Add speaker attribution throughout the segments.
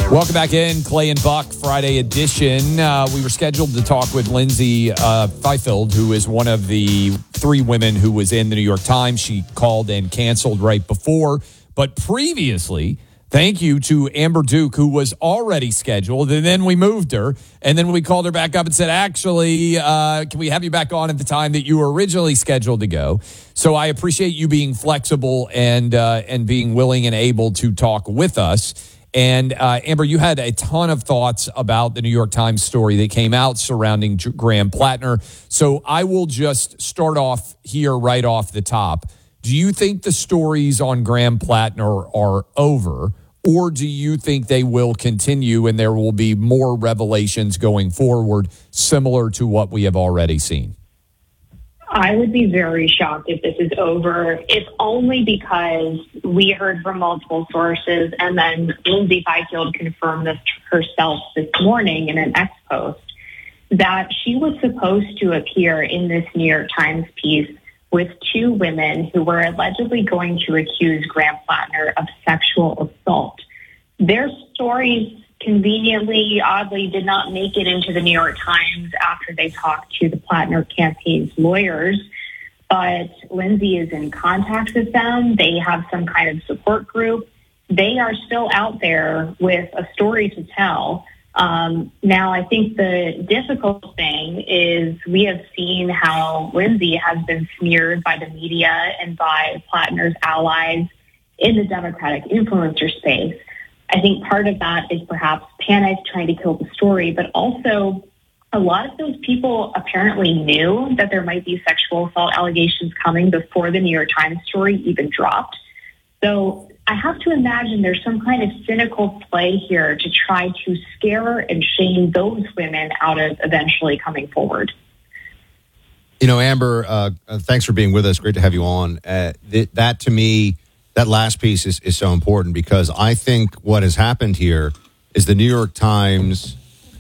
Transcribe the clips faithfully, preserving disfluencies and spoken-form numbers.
Speaker 1: Welcome back in, Clay and Buck Friday edition. Uh, we were scheduled to talk with Lindsay uh, Fifield, who is one of the three women who was in the New York Times. She called and canceled right before. But previously, thank you to Amber Duke, who was already scheduled, and then we moved her, and then we called her back up and said, actually, uh, can we have you back on at the time that you were originally scheduled to go? So I appreciate you being flexible and uh, and being willing and able to talk with us. And uh, Amber, you had a ton of thoughts about the New York Times story that came out surrounding J- Graham Plattner. So I will just start off here right off the top. Do you think the stories on Graham Plattner are over, or do you think they will continue and there will be more revelations going forward similar to what we have already seen?
Speaker 2: I would be very shocked if this is over, if only because we heard from multiple sources and then Lindsay Fifield confirmed this herself this morning in an X post that she was supposed to appear in this New York Times piece with two women who were allegedly going to accuse Graham Plattner of sexual assault. Their stories conveniently, oddly, did not make it into the New York Times after they talked to the Plattner campaign's lawyers. But Lindsay is in contact with them. They have some kind of support group. They are still out there with a story to tell. Um, now, I think the difficult thing is we have seen how Lindsay has been smeared by the media and by Plattner's allies in the Democratic influencer space. I think part of that is perhaps panic trying to kill the story, but also a lot of those people apparently knew that there might be sexual assault allegations coming before the New York Times story even dropped. So I have to imagine there's some kind of cynical play here to try to scare and shame those women out of eventually coming forward.
Speaker 3: You know, Amber, uh, thanks for being with us. Great to have you on. Uh, th- that to me, that last piece is, is so important because I think what has happened here is the New York Times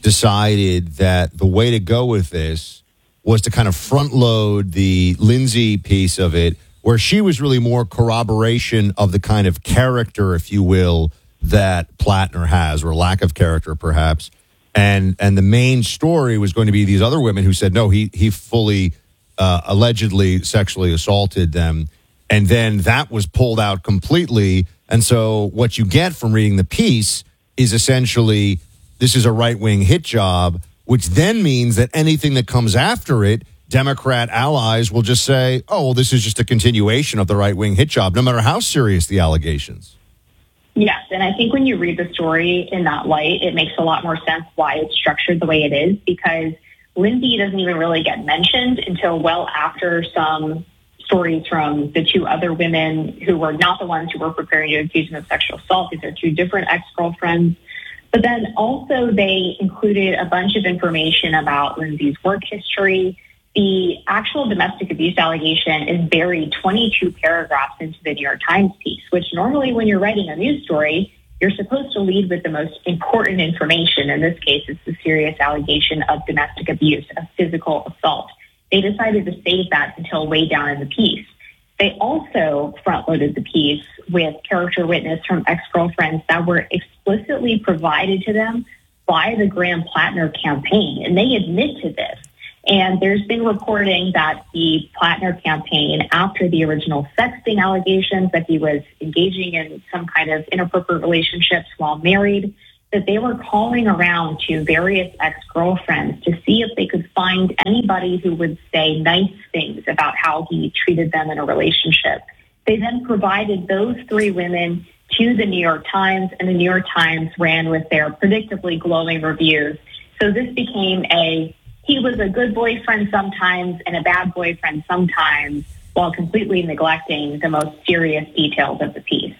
Speaker 3: decided that the way to go with this was to kind of front load the Lindsay piece of it, where she was really more corroboration of the kind of character, if you will, that Plattner has, or lack of character perhaps. And and the main story was going to be these other women who said, no, he, he fully uh, allegedly sexually assaulted them. And then that was pulled out completely. And so what you get from reading the piece is essentially this is a right-wing hit job, which then means that anything that comes after it, Democrat allies will just say, oh, well, this is just a continuation of the right-wing hit job, no matter how serious the allegations.
Speaker 2: Yes, and I think when you read the story in that light, it makes a lot more sense why it's structured the way it is, because Lindsay doesn't even really get mentioned until well after some stories from the two other women who were not the ones who were preparing to accuse him of sexual assault. These are two different ex-girlfriends. But then also they included a bunch of information about Lindsay's work history. The actual domestic abuse allegation is buried twenty-two paragraphs into the New York Times piece, which normally when you're writing a news story, you're supposed to lead with the most important information. In this case, it's the serious allegation of domestic abuse, of physical assault. They decided to save that until way down in the piece. They also front-loaded the piece with character witness from ex-girlfriends that were explicitly provided to them by the Graham Plattner campaign, and they admit to this. And there's been reporting that the Plattner campaign, after the original sexting allegations that he was engaging in some kind of inappropriate relationships while married, that they were calling around to various ex-girlfriends to see if they could find anybody who would say nice things about how he treated them in a relationship. They then provided those three women to the New York Times, and the New York Times ran with their predictably glowing reviews. So this became a, he was a good boyfriend sometimes and a bad boyfriend sometimes, while completely neglecting the most serious details of the piece.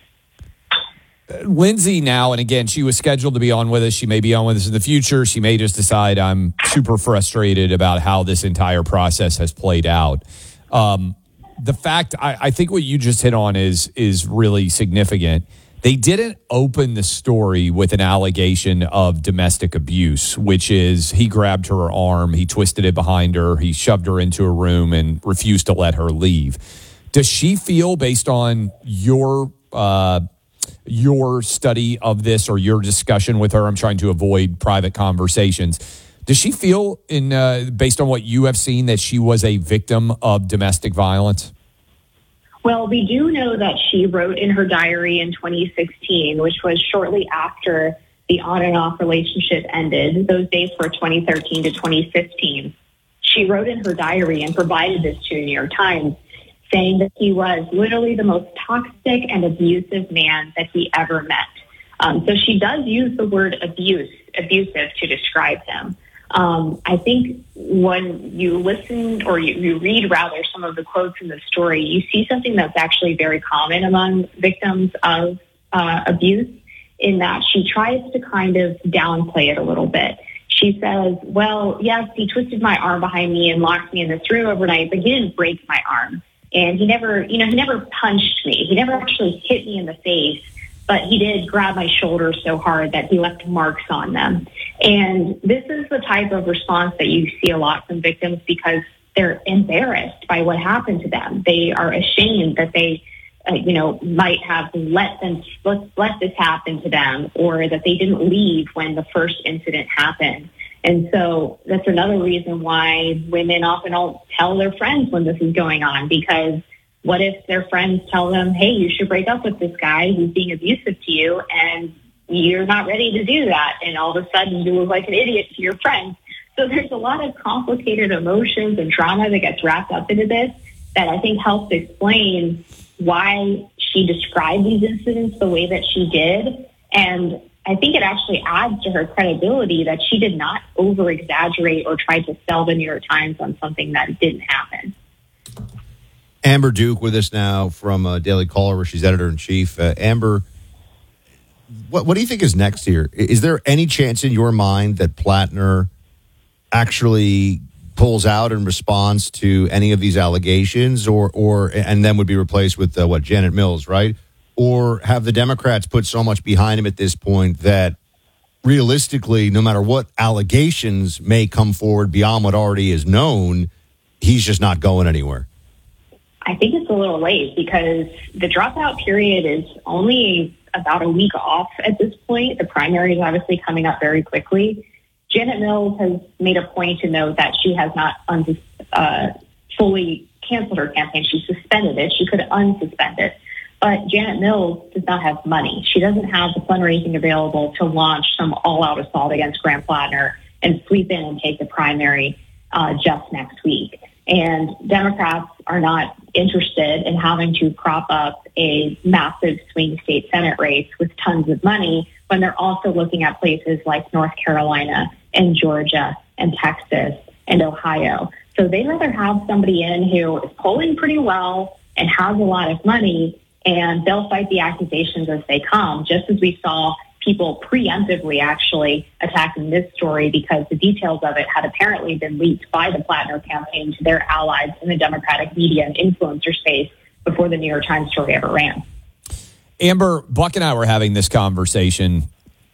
Speaker 1: Lindsay now, and again, she was scheduled to be on with us. She may be on with us in the future. She may just decide I'm super frustrated about how this entire process has played out. Um, the fact, I, I think what you just hit on is is really significant. They didn't open the story with an allegation of domestic abuse, which is he grabbed her arm, he twisted it behind her, he shoved her into a room and refused to let her leave. Does she feel, based on your uh your study of this or your discussion with her? I'm trying to avoid private conversations. Does she feel, in uh, based on what you have seen, that she was a victim of domestic violence?
Speaker 2: Well, we do know that she wrote in her diary in twenty sixteen, which was shortly after the on and off relationship ended. Those days were twenty thirteen to twenty fifteen. She wrote in her diary and provided this to the New York Times, saying that he was literally the most toxic and abusive man that he ever met. Um, so she does use the word abuse, abusive to describe him. Um, I think when you listen or you, you read, rather, some of the quotes in the story, you see something that's actually very common among victims of uh, abuse, in that she tries to kind of downplay it a little bit. She says, well, yes, he twisted my arm behind me and locked me in this room overnight, but he didn't break my arm. And he never, you know, he never punched me. He never actually hit me in the face, but he did grab my shoulder so hard that he left marks on them. And this is the type of response that you see a lot from victims because they're embarrassed by what happened to them. They are ashamed that they, uh, you know, might have let them let, let this happen to them, or that they didn't leave when the first incident happened. And so that's another reason why women often don't tell their friends when this is going on, because what if their friends tell them, hey, you should break up with this guy who's being abusive to you, and you're not ready to do that, and all of a sudden you look like an idiot to your friends. So there's a lot of complicated emotions and trauma that gets wrapped up into this that I think helps explain why she described these incidents the way that she did. And I think it actually adds to her credibility that she did not over-exaggerate or try to sell the New York Times on something that didn't happen.
Speaker 3: Amber Duke with us now from uh, Daily Caller, where she's editor-in-chief. Uh, Amber, what, what do you think is next here? Is there any chance in your mind that Plattner actually pulls out in response to any of these allegations, or, or and then would be replaced with, uh, what, Janet Mills, right? Or have the Democrats put so much behind him at this point that realistically, no matter what allegations may come forward beyond what already is known, he's just not going anywhere?
Speaker 2: I think it's a little late because the dropout period is only about a week off at this point. The primary is obviously coming up very quickly. Janet Mills has made a point to note that she has not un- uh, fully canceled her campaign. She suspended it. She could unsuspend it. But Janet Mills does not have money. She doesn't have the fundraising available to launch some all-out assault against Graham Plattner and sweep in and take the primary uh, just next week. And Democrats are not interested in having to prop up a massive swing state Senate race with tons of money when they're also looking at places like North Carolina and Georgia and Texas and Ohio. So they'd rather have somebody in who is polling pretty well and has a lot of money, and they'll fight the accusations as they come, just as we saw people preemptively actually attacking this story because the details of it had apparently been leaked by the Plattner campaign to their allies in the Democratic media and influencer space before the New York Times story ever ran.
Speaker 1: Amber, Buck and I were having this conversation.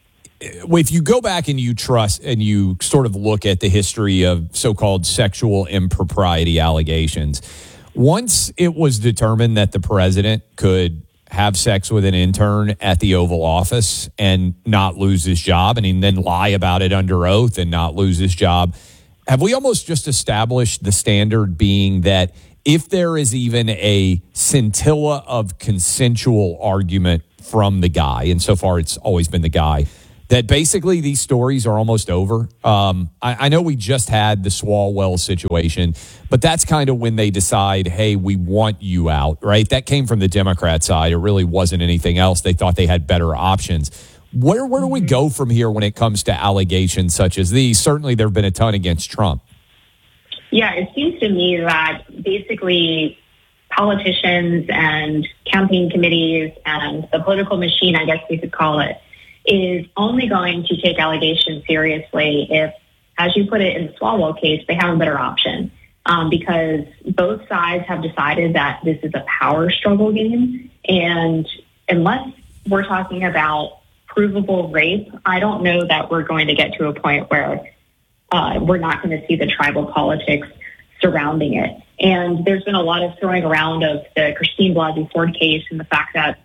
Speaker 1: If you go back and you trust and you sort of look at the history of so-called sexual impropriety allegations, once it was determined that the president could have sex with an intern at the Oval Office and not lose his job, and then lie about it under oath and not lose his job, have we almost just established the standard being that if there is even a scintilla of consensual argument from the guy, and so far it's always been the guy, that basically these stories are almost over? Um, I, I know we just had the Swalwell situation, but that's kind of when they decide, hey, we want you out, right? That came from the Democrat side. It really wasn't anything else. They thought they had better options. Where, where do we go from here when it comes to allegations such as these? Certainly there have been a ton against Trump.
Speaker 2: Yeah, it seems to me that basically politicians and campaign committees and the political machine, I guess we could call it, is only going to take allegations seriously if, as you put it in the Swalwell case, they have a better option. Um, because both sides have decided that this is a power struggle game. And unless we're talking about provable rape, I don't know that we're going to get to a point where uh, we're not going to see the tribal politics surrounding it. And there's been a lot of throwing around of the Christine Blasey Ford case and the fact that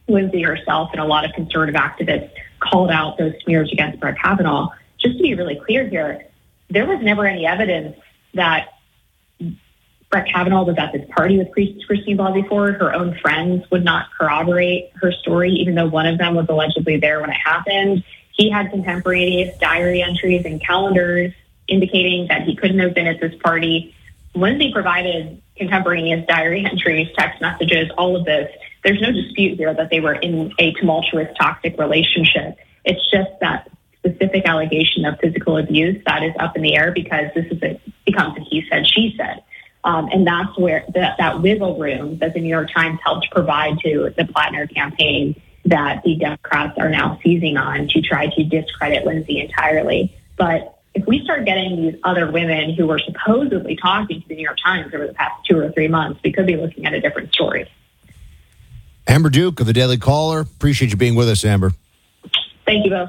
Speaker 2: Lindsay herself and a lot of conservative activists called out those smears against Brett Kavanaugh. Just to be really clear here, there was never any evidence that Brett Kavanaugh was at this party with Christine Blasey Ford. Her own friends would not corroborate her story, even though one of them was allegedly there when it happened. He had contemporaneous diary entries and calendars indicating that he couldn't have been at this party. Lindsay provided contemporaneous diary entries, text messages, all of this. There's no dispute here that they were in a tumultuous, toxic relationship. It's just that specific allegation of physical abuse that is up in the air because this is a, becomes a he said, she said. Um, and that's where the, that wiggle room that the New York Times helped provide to the Plattner campaign that the Democrats are now seizing on to try to discredit Lindsay entirely. But if we start getting these other women who were supposedly talking to the New York Times over the past two or three months, we could be looking at a different story.
Speaker 3: Amber Duke of the Daily Caller. Appreciate you being with us, Amber.
Speaker 2: Thank you both.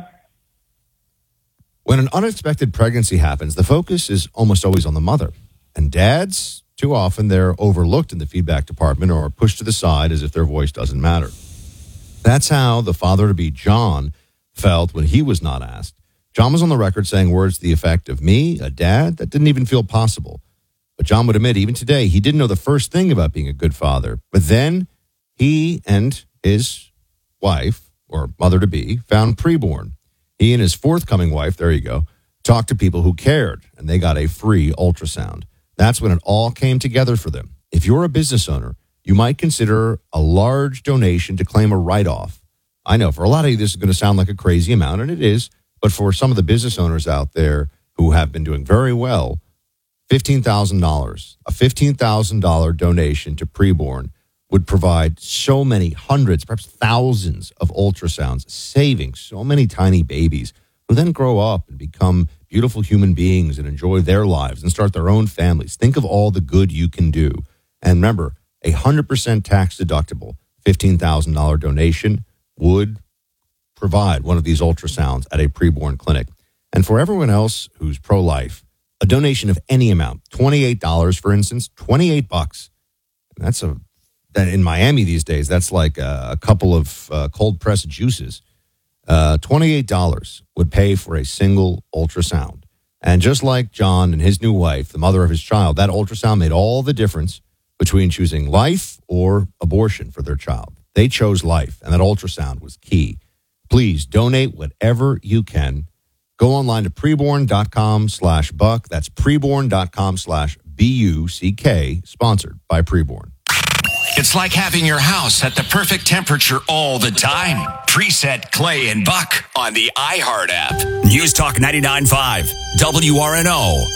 Speaker 3: When an unexpected pregnancy happens, the focus is almost always on the mother. And dads, too often, they're overlooked in the feedback department or pushed to the side as if their voice doesn't matter. That's how the father-to-be, John, felt when he was not asked. John was on the record saying words to the effect of, me, a dad, that didn't even feel possible. But John would admit, even today, he didn't know the first thing about being a good father. But then he and his wife, or mother-to-be, found preborn. He and his forthcoming wife, there you go, talked to people who cared, and they got a free ultrasound. That's when it all came together for them. If you're a business owner, you might consider a large donation to claim a write-off. I know for a lot of you, this is going to sound like a crazy amount, and it is, but for some of the business owners out there who have been doing very well, fifteen thousand dollars, a fifteen thousand dollars donation to preborn would provide so many hundreds, perhaps thousands of ultrasounds, saving so many tiny babies who then grow up and become beautiful human beings and enjoy their lives and start their own families. Think of all the good you can do. And remember, a one hundred percent tax deductible fifteen thousand dollars donation would provide one of these ultrasounds at a preborn clinic. And for everyone else who's pro-life, a donation of any amount, twenty-eight dollars, for instance, twenty-eight bucks. That's a, that in Miami these days, that's like a, a couple of uh, cold-pressed juices. Uh, twenty-eight dollars would pay for a single ultrasound. And just like John and his new wife, the mother of his child, that ultrasound made all the difference between choosing life or abortion for their child. They chose life, and that ultrasound was key. Please donate whatever you can. Go online to preborn.com slash buck. That's preborn.com slash B-U-C-K, sponsored by Preborn.
Speaker 4: It's like having your house at the perfect temperature all the time. Preset Clay and Buck on the iHeart app. News Talk ninety-nine point five, W R N O.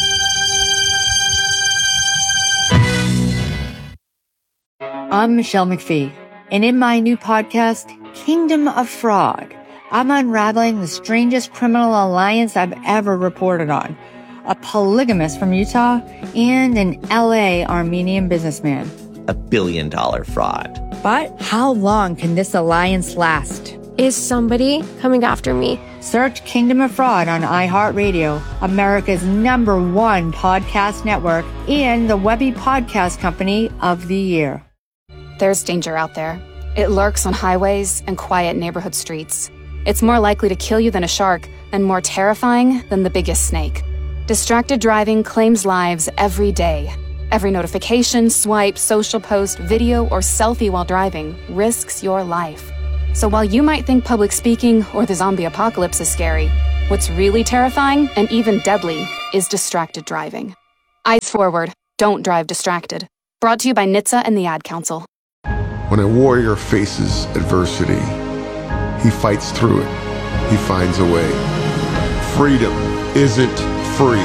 Speaker 5: I'm Michelle McPhee, and in my new podcast, Kingdom of Fraud, I'm unraveling the strangest criminal alliance I've ever reported on. A polygamist from Utah and an L A Armenian businessman.
Speaker 6: A billion dollar fraud.
Speaker 5: But how long can this alliance last?
Speaker 7: Is somebody coming after me?
Speaker 5: Search Kingdom of Fraud on iHeartRadio, America's number one podcast network, and the Webby Podcast Company of the Year.
Speaker 8: There's danger out there. It lurks on highways and quiet neighborhood streets. It's more likely to kill you than a shark and more terrifying than the biggest snake. Distracted driving claims lives every day. Every notification, swipe, social post, video, or selfie while driving risks your life. So while you might think public speaking or the zombie apocalypse is scary, what's really terrifying and even deadly is distracted driving. Eyes forward. Don't drive distracted. Brought to you by N H T S A and the Ad Council.
Speaker 9: When a warrior faces adversity, he fights through it. He finds a way. Freedom isn't free.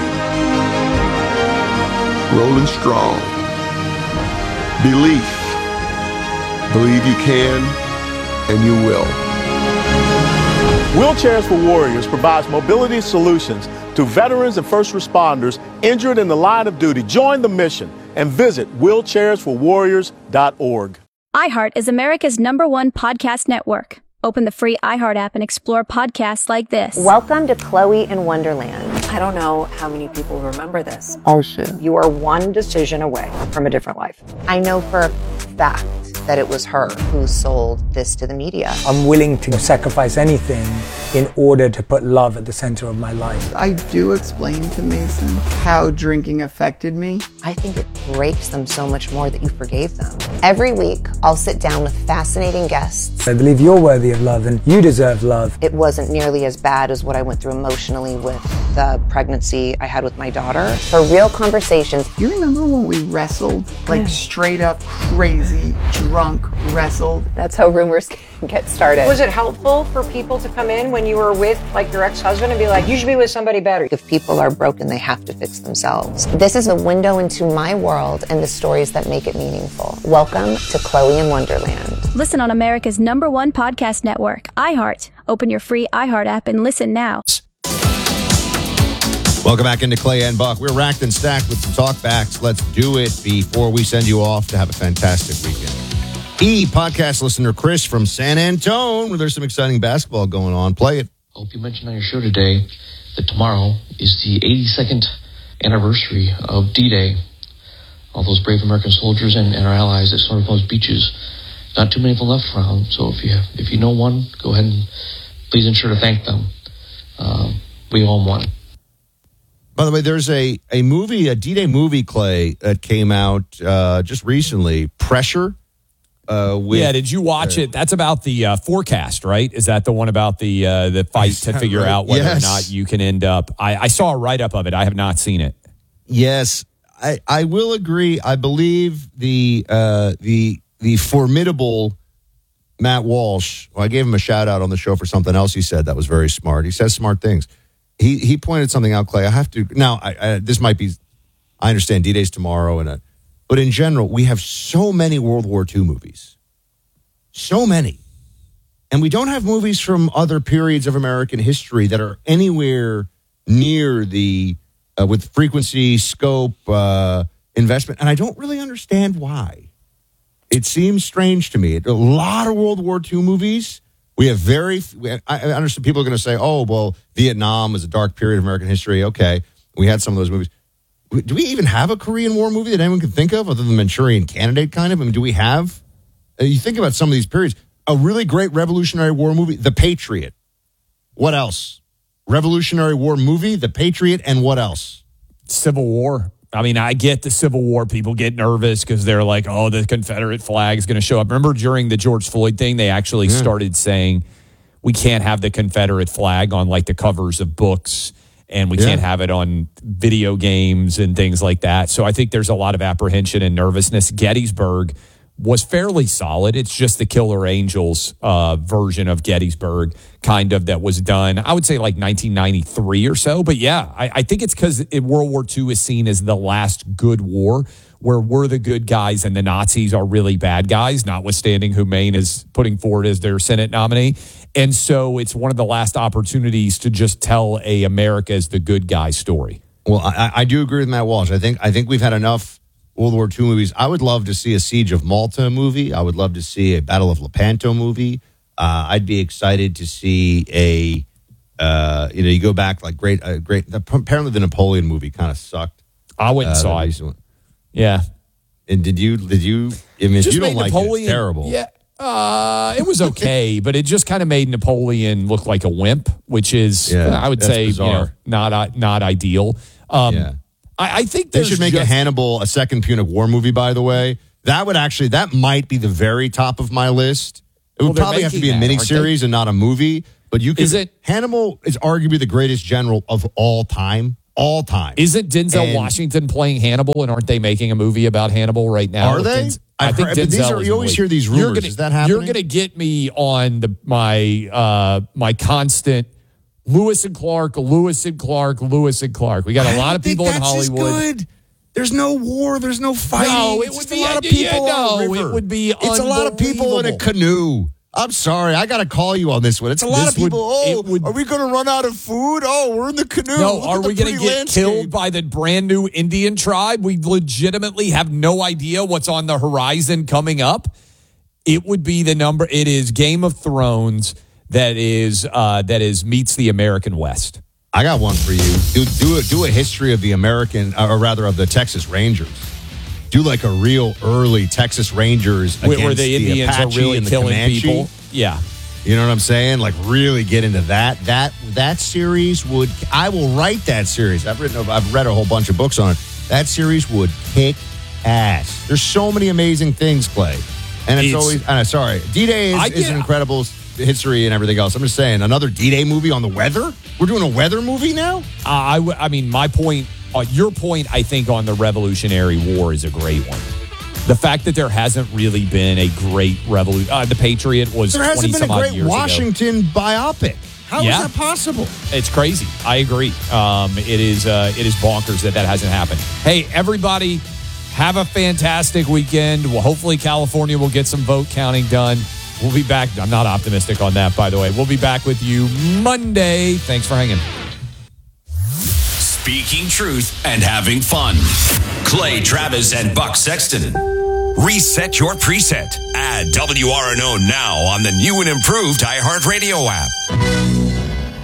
Speaker 9: Rolling strong. Belief. Believe you can, and you will.
Speaker 10: Wheelchairs for Warriors provides mobility solutions to veterans and first responders injured in the line of duty. Join the mission and visit wheelchairs for warriors dot org.
Speaker 11: iHeart is America's number one podcast network. Open the free iHeart app and explore podcasts like this.
Speaker 12: Welcome to Chloe in Wonderland. I don't know how many people remember this.
Speaker 13: Oh, shit.
Speaker 12: You are one decision away from a different life. I know for a fact that it was her who sold this to the media.
Speaker 13: I'm willing to sacrifice anything in order to put love at the center of my life.
Speaker 14: I do explain to Mason how drinking affected me.
Speaker 12: I think it breaks them so much more that you forgave them. Every week, I'll sit down with fascinating guests.
Speaker 13: I believe you're worthy of love and you deserve love.
Speaker 12: It wasn't nearly as bad as what I went through emotionally with the pregnancy I had with my daughter. For real conversations.
Speaker 14: You remember when we wrestled? Like yeah. straight up crazy, drunk wrestled?
Speaker 12: That's how rumors get started.
Speaker 15: Was it helpful for people to come in when you were with like your ex-husband and be like, you should be with somebody better?
Speaker 12: If people are broken, they have to fix themselves. This is a window into my world and the stories that make it meaningful. Welcome to Chloe in Wonderland.
Speaker 11: Listen on America's number one podcast network, iHeart. Open your free iHeart app and listen now.
Speaker 3: Welcome back into Clay and Buck. We're racked and stacked with some talkbacks. Let's do it before we send you off to have a fantastic weekend. E podcast listener Chris from San Antone, where there's some exciting basketball going on. Play it.
Speaker 16: I hope you mentioned on your show today that tomorrow is the eighty-second anniversary of D-Day. All those brave American soldiers and, and our allies that stormed those beaches. Not too many of them left around, so if you have, if you know one, go ahead and please ensure to thank them. Um, we owe them one.
Speaker 3: By the way, there's a, a movie, a D-Day movie, Clay, that came out uh, just recently, Pressure. Uh, with,
Speaker 1: yeah, did you watch uh, it? That's about the uh, forecast, right? Is that the one about the uh, the fight to figure right? out whether yes. or not you can end up? I, I saw a write-up of it. I have not seen it.
Speaker 3: Yes, I, I will agree. I believe the uh, the the formidable Matt Walsh, well, I gave him a shout-out on the show for something else he said that was very smart. He says smart things. He he pointed something out, Clay. I have to now. I, I, this might be. I understand D-Day's tomorrow, and a, but in general, we have so many World War Two movies, so many, and we don't have movies from other periods of American history that are anywhere near the uh, with frequency, scope, uh, investment, and I don't really understand why. It seems strange to me. A lot of World War Two movies. We have very, I understand people are going to say, oh, well, Vietnam was a dark period of American history. Okay, we had some of those movies. Do we even have a Korean War movie that anyone can think of other than Manchurian Candidate kind of? I mean, do we have, you think about some of these periods, a really great Revolutionary War movie, The Patriot. What else? Revolutionary War movie, The Patriot, and what else?
Speaker 1: Civil War. I mean, I get the Civil War. People get nervous because they're like, oh, the Confederate flag is going to show up. Remember during the George Floyd thing, they actually yeah. started saying we can't have the Confederate flag on like the covers of books and we yeah. can't have it on video games and things like that. So I think there's a lot of apprehension and nervousness. Gettysburg was fairly solid. It's just the Killer Angels uh, version of Gettysburg kind of that was done, I would say like nineteen ninety-three or so. But yeah, I, I think it's because World War Two is seen as the last good war where we're the good guys and the Nazis are really bad guys, notwithstanding who Maine is putting forward as their Senate nominee. And so it's one of the last opportunities to just tell a America as the good guy story.
Speaker 3: Well, I, I do agree with Matt Walsh. I think I think we've had enough World War Two movies. I would love to see a Siege of Malta movie. I would love to see a Battle of Lepanto movie. Uh, I'd be excited to see a, uh, you know, you go back like great, uh, great. Apparently, the Napoleon movie kind of sucked.
Speaker 1: I went and uh, saw it. Yeah.
Speaker 3: And did you? Did you? I mean, if you don't like
Speaker 1: Napoleon,
Speaker 3: it, it's terrible.
Speaker 1: Yeah. Uh, it was okay, but it just kind of made Napoleon look like a wimp, which is, yeah, I would say, bizarre. you know, not not ideal. Um, yeah. I, I think
Speaker 3: they should make just, a Hannibal, a second Punic War movie, by the way. That would actually, that might be the very top of my list. It would well, probably have to be a miniseries and not a movie. But you could, is it, Hannibal is arguably the greatest general of all time. All time.
Speaker 1: Isn't Denzel and, Washington playing Hannibal, and aren't they making a movie about Hannibal right now?
Speaker 3: Are they?
Speaker 1: Denzel, I think heard, Denzel these are, you always hear these rumors. Gonna, is that happening? You're going to get me on the my uh, my constant Lewis and Clark, Lewis and Clark, Lewis and Clark. We got a lot of people in Hollywood.
Speaker 3: Good. There's no war. There's no fighting.
Speaker 1: No, it
Speaker 3: it's
Speaker 1: would be
Speaker 3: a lot of people.
Speaker 1: Yeah, no,
Speaker 3: on the river.
Speaker 1: It would be.
Speaker 3: It's a lot of people in a canoe. I'm sorry. I got to call you on this one. It's a lot this of people. Would, oh, would, are we going to run out of food? Oh, we're in the canoe.
Speaker 1: No,
Speaker 3: Look
Speaker 1: are we going to get landscape. killed by the brand new Indian tribe? We legitimately have no idea what's on the horizon coming up. It would be the number. It is Game of Thrones that is uh, that is meets the American West.
Speaker 3: I got one for you. Do do a, do a history of the American, or rather of the Texas Rangers. do like a real early Texas Rangers
Speaker 1: Where,
Speaker 3: against
Speaker 1: where the Indians
Speaker 3: Apache
Speaker 1: are really
Speaker 3: and the
Speaker 1: killing
Speaker 3: Comanche.
Speaker 1: people. Yeah.
Speaker 3: You know what I'm saying? Like really get into that. That that series would. I will write that series. I've written. I've read a whole bunch of books on it. That series would kick ass. There's so many amazing things, Clay, and it's,
Speaker 1: It's-
Speaker 3: always. Uh, sorry, D-Day
Speaker 1: I
Speaker 3: is, is
Speaker 1: get-
Speaker 3: an incredible history and everything else. I'm just saying, another D-Day movie on the weather. We're doing a weather movie now.
Speaker 1: Uh, I, w- I mean, my point, uh, your point, I think, on the Revolutionary War is a great one. The fact that there hasn't really been a great revolution. Uh, the Patriot was
Speaker 3: There hasn't
Speaker 1: twenty
Speaker 3: been
Speaker 1: some
Speaker 3: a
Speaker 1: odd
Speaker 3: great
Speaker 1: years ago.
Speaker 3: Washington biopic. How is
Speaker 1: Yeah.
Speaker 3: that possible?
Speaker 1: It's crazy. I agree. Um, it is uh, it is bonkers that that hasn't happened. Hey, everybody, have a fantastic weekend. Well, hopefully California will get some vote counting done. We'll be back. I'm not optimistic on that, by the way. We'll be back with you Monday. Thanks for hanging.
Speaker 4: Speaking truth and having fun. Clay Travis and Buck Sexton. Reset your preset. Add W R N O now on the new and improved iHeartRadio app.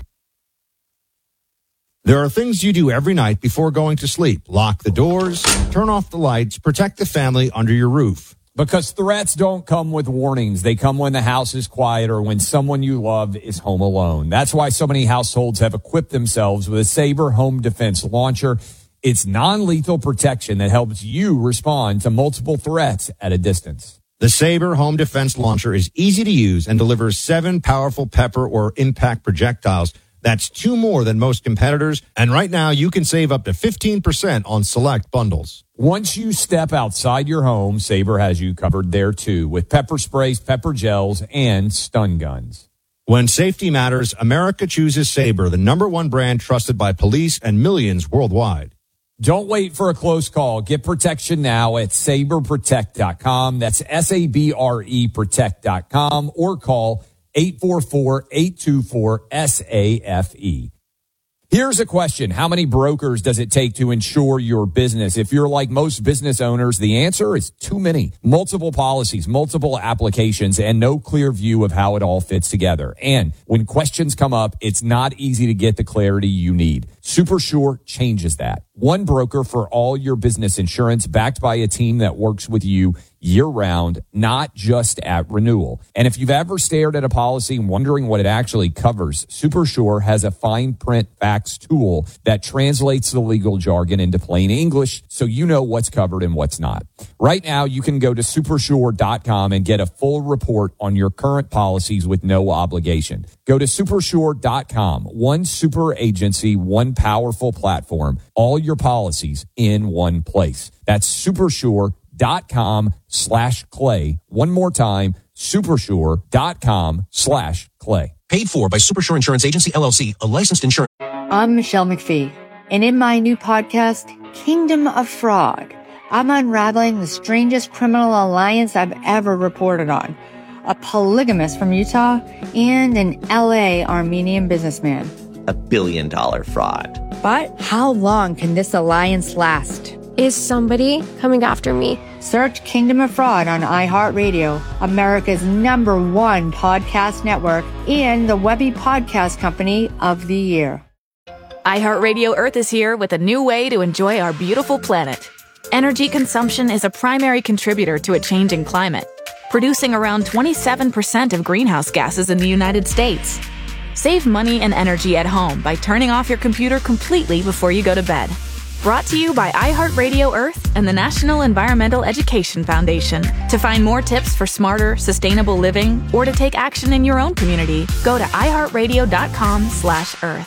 Speaker 3: There are things you do every night before going to sleep. Lock the doors, turn off the lights, protect the family under your roof.
Speaker 1: Because threats don't come with warnings. They come when the house is quiet or when someone you love is home alone. That's why so many households have equipped themselves with a Sabre Home Defense Launcher. It's non-lethal protection that helps you respond to multiple threats at a distance.
Speaker 3: The Sabre Home Defense Launcher is easy to use and delivers seven powerful pepper or impact projectiles. That's two more than most competitors. And right now you can save up to fifteen percent on select bundles.
Speaker 1: Once you step outside your home, Sabre has you covered there too with pepper sprays, pepper gels, and stun guns.
Speaker 3: When safety matters, America chooses Sabre, the number one brand trusted by police and millions worldwide.
Speaker 1: Don't wait for a close call. Get protection now at sabre protect dot com. That's S A B R E protect dot com or call eight four four, eight two four, S A F E. Here's a question. How many brokers does it take to insure your business? If you're like most business owners, the answer is too many. Multiple policies, multiple applications, and no clear view of how it all fits together. And when questions come up, it's not easy to get the clarity you need. SuperSure changes that. One broker for all your business insurance, backed by a team that works with you year-round, not just at renewal. And if you've ever stared at a policy wondering what it actually covers, SuperSure has a fine print facts tool that translates the legal jargon into plain English so you know what's covered and what's not. Right now, you can go to supersure dot com and get a full report on your current policies with no obligation. Go to supersure dot com. One super agency, one powerful platform, all your policies in one place. That's supersure dot com slash clay. One more time, supersure dot com slash clay.
Speaker 17: Paid for by Supersure Insurance Agency, L L C, a licensed insurance.
Speaker 5: I'm Michelle McPhee, and in my new podcast, Kingdom of Frog, I'm unraveling the strangest criminal alliance I've ever reported on. A polygamist from Utah and an L A Armenian businessman.
Speaker 6: A billion dollar fraud.
Speaker 5: But how long can this alliance last?
Speaker 7: Is somebody coming after me?
Speaker 5: Search Kingdom of Fraud on iHeartRadio, America's number one podcast network, and the Webby Podcast Company of the Year.
Speaker 18: iHeartRadio Earth is here with a new way to enjoy our beautiful planet. Energy consumption is a primary contributor to a changing climate, producing around twenty-seven percent of greenhouse gases in the United States. Save money and energy at home by turning off your computer completely before you go to bed. Brought to you by iHeartRadio Earth and the National Environmental Education Foundation. To find more tips for smarter, sustainable living or to take action in your own community, go to iHeartRadio.com slash Earth.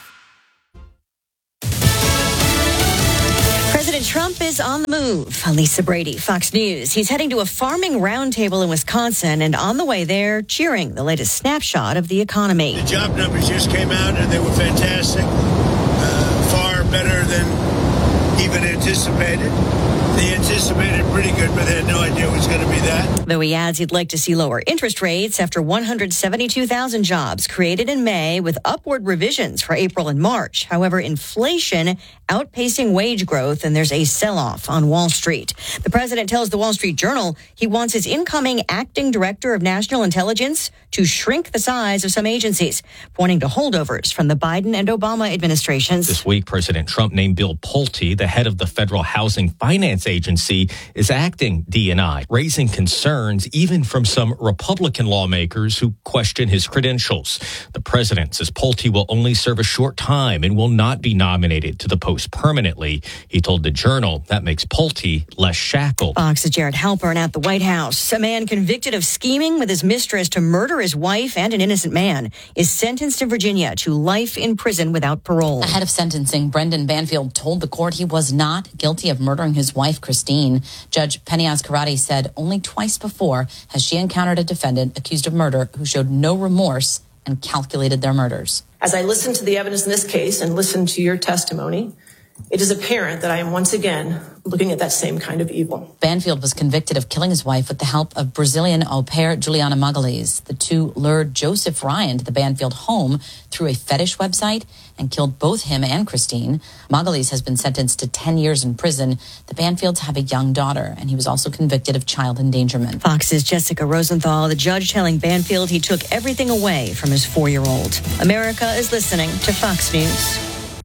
Speaker 19: President Trump is on the move. Lisa Brady, Fox News. He's heading to a farming roundtable in Wisconsin and on the way there, cheering the latest snapshot of the economy.
Speaker 20: The job numbers just came out and they were fantastic. Uh, far better than even anticipated. They anticipated pretty good, but they had no idea it was going to be that.
Speaker 19: Though he adds he'd like to see lower interest rates after one hundred seventy-two thousand jobs created in May with upward revisions for April and March. However, inflation outpacing wage growth, and there's a sell-off on Wall Street. The president tells the Wall Street Journal he wants his incoming acting director of national intelligence to shrink the size of some agencies, pointing to holdovers from the Biden and Obama administrations.
Speaker 21: This week, President Trump named Bill Pulte the the head of the Federal Housing Finance Agency, is acting D and I, raising concerns even from some Republican lawmakers who question his credentials. The president says Pulte will only serve a short time and will not be nominated to the post permanently. He told the Journal that makes Pulte less shackled.
Speaker 19: Fox's Jared Halpern at the White House. A man convicted of scheming with his mistress to murder his wife and an innocent man is sentenced in Virginia to life in prison without parole.
Speaker 22: Ahead of sentencing, Brendan Banfield told the court he was not guilty of murdering his wife, Christine. Judge Penny Ascarati said only twice before has she encountered a defendant accused of murder who showed no remorse and calculated their murders.
Speaker 23: As I listen to the evidence in this case and listen to your testimony, it is apparent that I am once again looking at that same kind of evil.
Speaker 22: Banfield was convicted of killing his wife with the help of Brazilian au pair Juliana Magalhães. The two lured Joseph Ryan to the Banfield home through a fetish website and killed both him and Christine. Magalhães has been sentenced to ten years in prison. The Banfields have a young daughter, and he was also convicted of child endangerment.
Speaker 19: Fox's Jessica Rosenthal, the judge telling Banfield he took everything away from his four-year-old. America is listening to Fox News.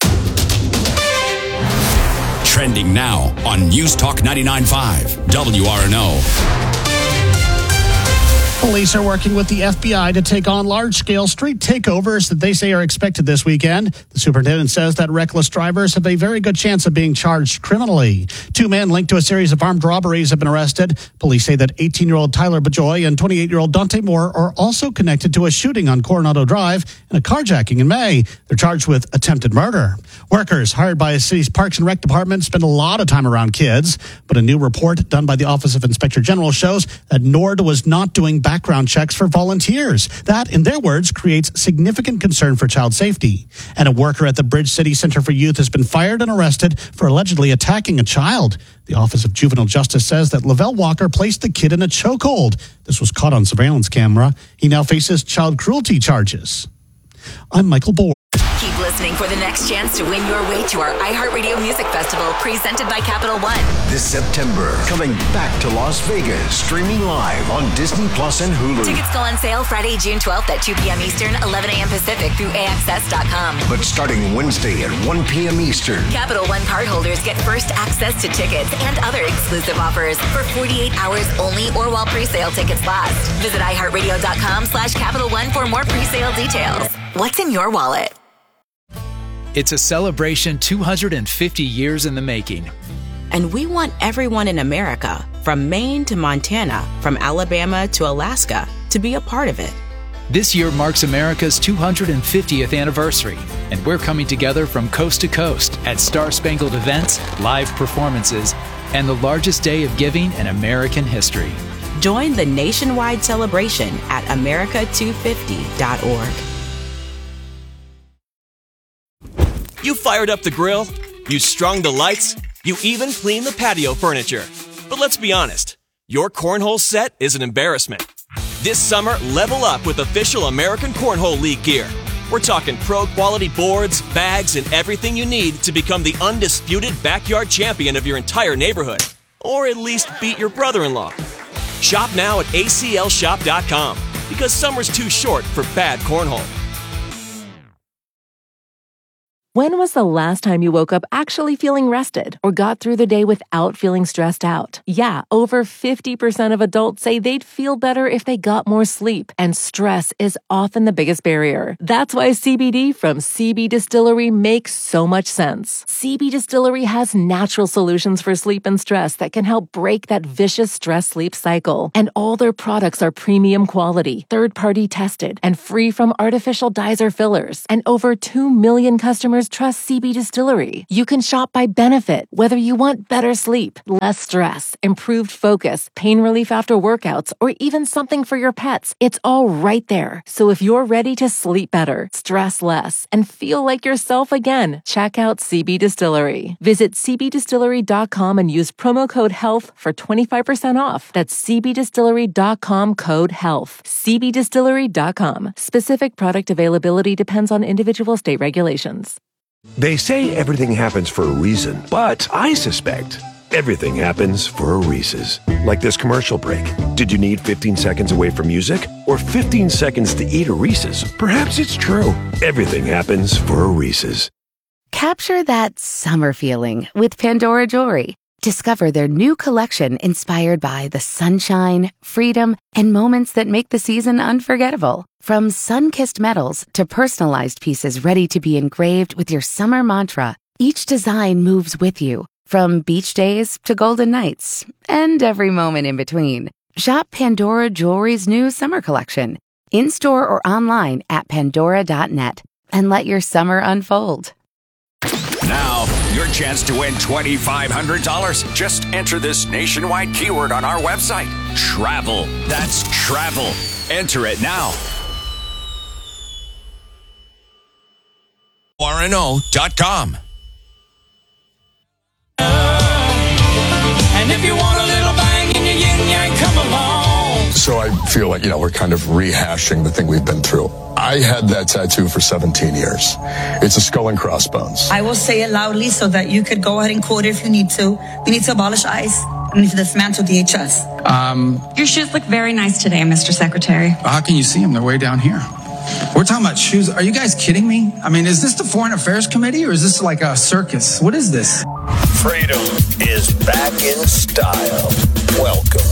Speaker 4: Trending now on News Talk ninety-nine point five, W R N O.
Speaker 24: Police are working with the F B I to take on large-scale street takeovers that they say are expected this weekend. The superintendent says that reckless drivers have a very good chance of being charged criminally. Two men linked to a series of armed robberies have been arrested. Police say that eighteen-year-old Tyler Bajoy and twenty-eight-year-old Dante Moore are also connected to a shooting on Coronado Drive and a carjacking in May. They're charged with attempted murder. Workers hired by a city's Parks and Rec department spend a lot of time around kids, but a new report done by the Office of Inspector General shows that NORD was not doing background checks for volunteers. That, in their words, creates significant concern for child safety. And a worker at the Bridge City Center for Youth has been fired and arrested for allegedly attacking a child. The Office of Juvenile Justice says that Lavelle Walker placed the kid in a chokehold. This was caught on surveillance camera. He now faces child cruelty charges. I'm Michael Bohr.
Speaker 25: Keep listening for the next chance to win your way to our iHeartRadio Music Festival presented by Capital One.
Speaker 26: This September, coming back to Las Vegas, streaming live on Disney Plus and Hulu.
Speaker 25: Tickets go on sale Friday, June twelfth at two p.m. Eastern, eleven a.m. Pacific through A X S dot com.
Speaker 26: But starting Wednesday at one p.m. Eastern,
Speaker 25: Capital One cardholders get first access to tickets and other exclusive offers for forty-eight hours only or while presale tickets last. Visit iHeartRadio.com slash Capital One for more presale details. What's in your wallet?
Speaker 27: It's a celebration two hundred fifty years in the making.
Speaker 28: And we want everyone in America, from Maine to Montana, from Alabama to Alaska, to be a part of it.
Speaker 27: This year marks America's two hundred fiftieth anniversary, and we're coming together from coast to coast at Star-Spangled events, live performances, and the largest day of giving in American history.
Speaker 28: Join the nationwide celebration at America two fifty dot org.
Speaker 29: You fired up the grill, you strung the lights, you even cleaned the patio furniture. But let's be honest, your cornhole set is an embarrassment. This summer, level up with official American Cornhole League gear. We're talking pro-quality boards, bags, and everything you need to become the undisputed backyard champion of your entire neighborhood. Or at least beat your brother-in-law. Shop now at A C L shop dot com because summer's too short for bad cornhole.
Speaker 30: When was the last time you woke up actually feeling rested or got through the day without feeling stressed out? Yeah, over fifty percent of adults say they'd feel better if they got more sleep, and stress is often the biggest barrier. That's why C B D from C B Distillery makes so much sense. C B Distillery has natural solutions for sleep and stress that can help break that vicious stress-sleep cycle. And all their products are premium quality, third-party tested, and free from artificial dyes or fillers. And over two million customers trust C B Distillery. You can shop by benefit, whether you want better sleep, less stress, improved focus, pain relief after workouts, or even something for your pets. It's all right there. So if you're ready to sleep better, stress less, and feel like yourself again, check out C B Distillery. Visit C B distillery dot com and use promo code HEALTH for twenty-five percent off. That's C B distillery dot com code HEALTH. C B distillery dot com. Specific product availability depends on individual state regulations.
Speaker 31: They say everything happens for a reason, but I suspect everything happens for a Reese's. Like this commercial break. Did you need fifteen seconds away from music or fifteen seconds to eat a Reese's? Perhaps it's true. Everything happens for a Reese's.
Speaker 2: Capture that summer feeling with Pandora Jewelry. Discover their new collection inspired by the sunshine, freedom, and moments that make the season unforgettable. From sun-kissed metals to personalized pieces ready to be engraved with your summer mantra, each design moves with you, from beach days to golden nights, and every moment in between. Shop Pandora Jewelry's new summer collection, in-store or online at pandora dot net, and let your summer unfold.
Speaker 4: Now, your chance to win twenty-five hundred dollars. Just enter this nationwide keyword on our website. Travel. That's travel. Enter it now. R N O dot com.
Speaker 3: And if you want a little bang in your yin yang, come along.
Speaker 8: So I feel like, you know, we're kind of rehashing the thing we've been through. I had that tattoo for seventeen years. It's a skull and crossbones.
Speaker 9: I will say it loudly so that you could go ahead and quote it if you need to. We need to abolish ICE. We need to dismantle D H S.
Speaker 10: Um,
Speaker 9: Your shoes look very nice today, Mister Secretary.
Speaker 10: How can you see them? They're way down here. We're talking about shoes. Are you guys kidding me? I mean, is this the Foreign Affairs Committee or is this like a circus? What is this?
Speaker 26: Freedom is back in style. Welcome